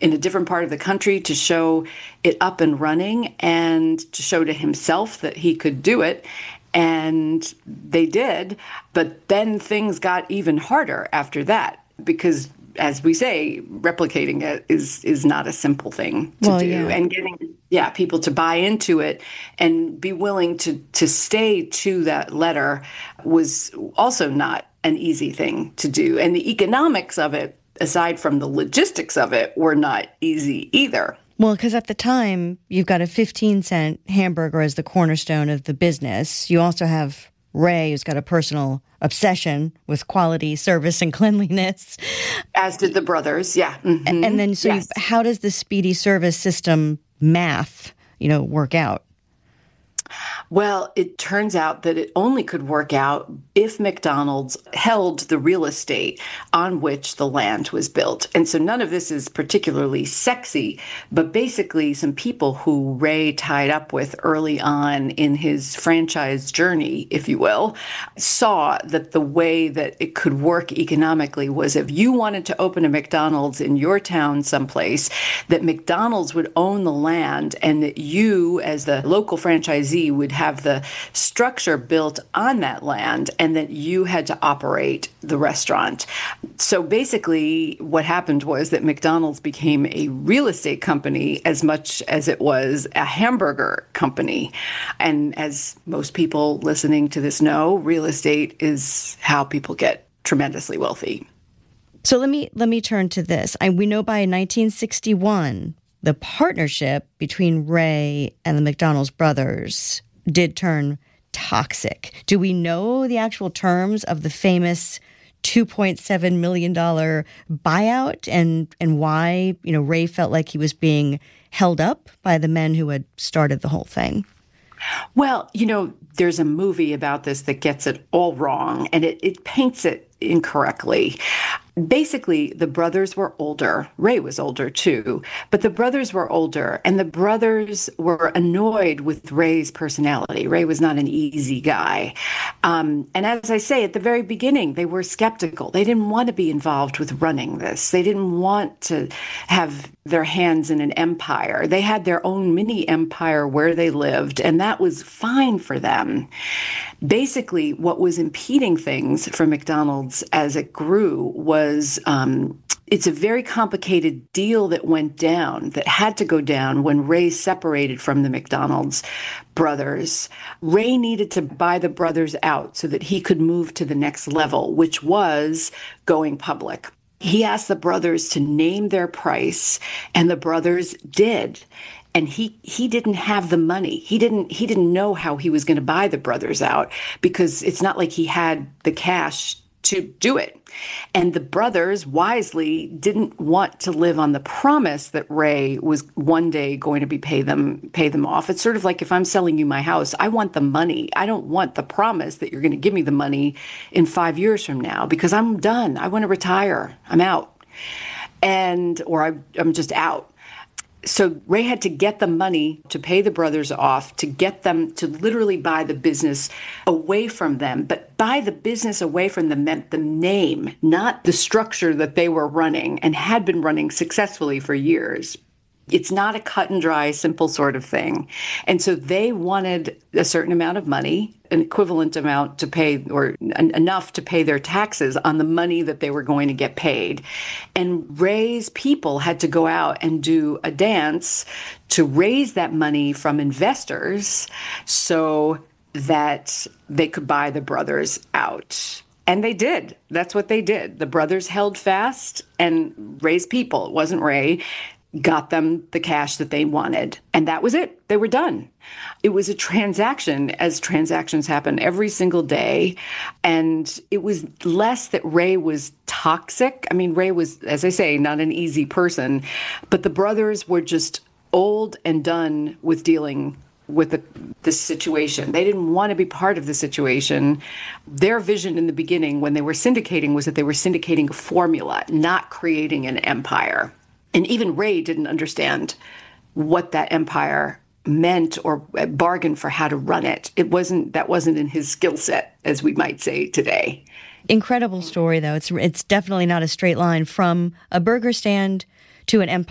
in a different part of the country to show it up and running and to show to himself that he could do it. And they did. But then things got even harder after that because, as we say, replicating it is not a simple thing to do. Yeah. And getting people to buy into it and be willing to stay to that letter was also not an easy thing to do. And the economics of it, aside from the logistics of it, were not easy either. Well, because at the time, you've got a 15-cent hamburger as the cornerstone of the business. You also have Ray, who's got a personal obsession with quality, service, and cleanliness. As did the brothers, yeah. Mm-hmm. And then, how does the speedy service system math, work out? Well, it turns out that it only could work out if McDonald's held the real estate on which the land was built. And so none of this is particularly sexy, but basically some people who Ray tied up with early on in his franchise journey, if you will, saw that the way that it could work economically was if you wanted to open a McDonald's in your town someplace, that McDonald's would own the land and that you, as the local franchisee, would have the structure built on that land and that you had to operate the restaurant. So basically what happened was that McDonald's became a real estate company as much as it was a hamburger company. And as most people listening to this know, real estate is how people get tremendously wealthy. So let me turn to this. We know by 1961, the partnership between Ray and the McDonald's brothers did turn toxic. Do we know the actual terms of the famous $2.7 million buyout and why, Ray felt like he was being held up by the men who had started the whole thing? Well, there's a movie about this that gets it all wrong, and it paints it incorrectly. Basically, the brothers were older. Ray was older too, but the brothers were older, and the brothers were annoyed with Ray's personality. Ray was not an easy guy. And as I say, at the very beginning, they were skeptical. They didn't want to be involved with running this. They didn't want to have their hands in an empire. They had their own mini empire where they lived, and that was fine for them. Basically, what was impeding things for McDonald's as it grew was it's a very complicated deal that went down, that had to go down when Ray separated from the McDonald's brothers. Ray needed to buy the brothers out so that he could move to the next level, which was going public. He asked the brothers to name their price, and the brothers did. And he didn't have the money. He didn't know how he was going to buy the brothers out because it's not like he had the cash to do it. And the brothers wisely didn't want to live on the promise that Ray was one day going to pay them off. It's sort of like if I'm selling you my house, I want the money. I don't want the promise that you're going to give me the money in 5 years from now because I'm done. I want to retire. I'm out. Or I'm just out. So Ray had to get the money to pay the brothers off, to get them to literally buy the business away from them. But buy the business away from them meant the name, not the structure that they were running and had been running successfully for years. It's not a cut and dry, simple sort of thing. And so they wanted a certain amount of money, an equivalent amount to pay, or enough to pay their taxes on the money that they were going to get paid. And Ray's people had to go out and do a dance to raise that money from investors so that they could buy the brothers out. And they did. That's what they did. The brothers held fast, and Ray's people, it wasn't Ray, got them the cash that they wanted. And that was it. They were done. It was a transaction, as transactions happen every single day. And it was less that Ray was toxic. I mean, Ray was, as I say, not an easy person, but the brothers were just old and done with dealing with this situation. They didn't want to be part of the situation. Their vision in the beginning, when they were syndicating, was that they were syndicating a formula, not creating an empire. And even Ray didn't understand what that empire meant or bargain for how to run it. That wasn't in his skill set, as we might say today. Incredible story, though. It's definitely not a straight line from a burger stand to an empire.